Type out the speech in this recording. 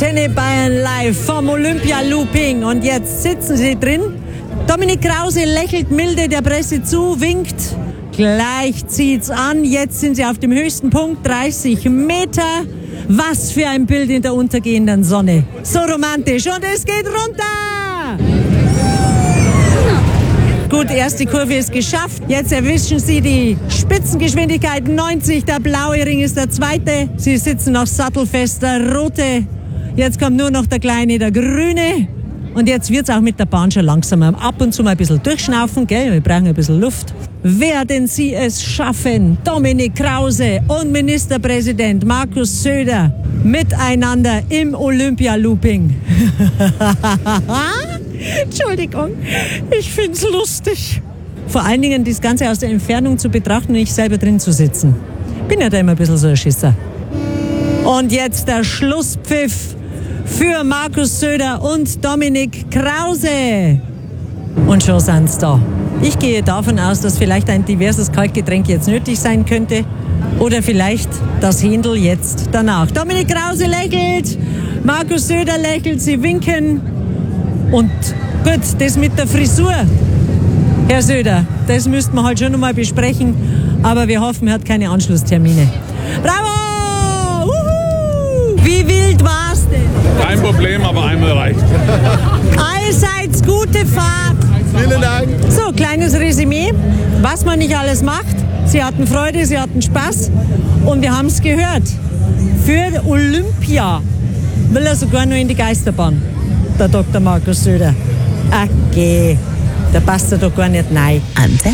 Antenne Bayern live vom Olympia-Looping. Und jetzt sitzen sie drin. Dominik Krause lächelt milde der Presse zu, winkt. Gleich zieht's an. Jetzt sind sie auf dem höchsten Punkt, 30 Meter. Was für ein Bild in der untergehenden Sonne. So romantisch. Und es geht runter. Gut, erste Kurve ist geschafft. Jetzt erwischen sie die Spitzengeschwindigkeit 90. Der blaue Ring ist der zweite. Sie sitzen noch sattelfest, der rote. Jetzt kommt nur noch der kleine, der grüne. Und jetzt wird es auch mit der Bahn schon langsamer. Ab und zu mal ein bisschen durchschnaufen, gell? Wir brauchen ein bisschen Luft. Werden sie es schaffen, Dominik Krause und Ministerpräsident Markus Söder miteinander im Olympia-Looping? Entschuldigung, ich find's lustig. Vor allen Dingen das Ganze aus der Entfernung zu betrachten und nicht selber drin zu sitzen. Bin ja da immer ein bisschen so ein Schisser. Und jetzt der Schlusspfiff für Markus Söder und Dominik Krause. Und schon sind's da. Ich gehe davon aus, dass vielleicht ein diverses Kaltgetränk jetzt nötig sein könnte. Oder vielleicht das Händel jetzt danach. Dominik Krause lächelt, Markus Söder lächelt, sie winken. Und gut, das mit der Frisur, Herr Söder, das müssten wir halt schon noch mal besprechen. Aber wir hoffen, er hat keine Anschlusstermine. Bravo! Uhu! Wie wild war's denn? Kein Problem, aber einmal reicht. Allseits gute Fahrt. Vielen Dank. So, kleines Resümee, was man nicht alles macht. Sie hatten Freude, sie hatten Spaß und wir haben es gehört. Für Olympia will er sogar nur in die Geisterbahn, der Dr. Markus Söder. Okay, da passt er doch gar nicht rein.